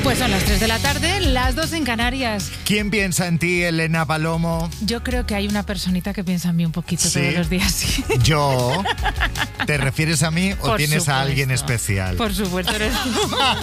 Pues son las 3 de la tarde, las 2 en Canarias. ¿Quién piensa en ti, Elena Palomo? Yo creo que hay una personita que piensa en mí un poquito ¿Sí? todos los días. Sí. ¿Yo? ¿Te refieres a mí o Por tienes a alguien supuesto. especial? Por supuesto, eres tú.